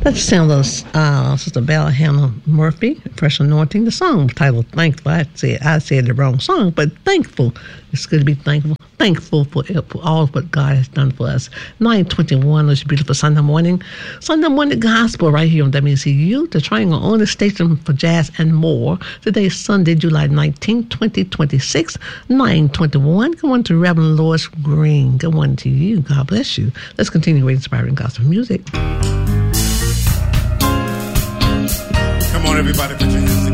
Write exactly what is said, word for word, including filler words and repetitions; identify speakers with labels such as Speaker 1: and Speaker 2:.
Speaker 1: Let's sing those, uh, Sister Bella Hannah Murphy, Fresh Anointing. The song titled Thankful. I said, I said the wrong song, but thankful. It's good to be thankful. Thankful for, for all what God has done for us. nine twenty-one, this beautiful Sunday morning. Sunday morning gospel right here on W C U, the Triangle on the station for jazz and more. Today is Sunday, July nineteenth, twenty twenty-six, nine twenty-one. Good morning to Reverend Lois Green. Good morning to you. God bless you. Let's continue with inspiring gospel music.
Speaker 2: Come on, everybody, put your hands together.